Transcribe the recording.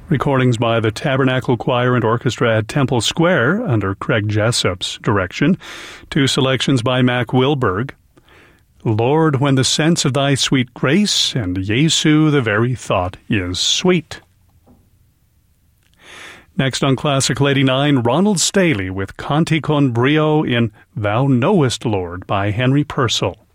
Recordings by the Tabernacle Choir and Orchestra at Temple Square under Craig Jessup's direction. 2 selections by Mac Wilberg. Lord, when the sense of thy sweet grace, and Jesu the very thought is sweet. Next on Classical 89, Ronald Staley with Canti con Brio in Thou Knowest, Lord by Henry Purcell.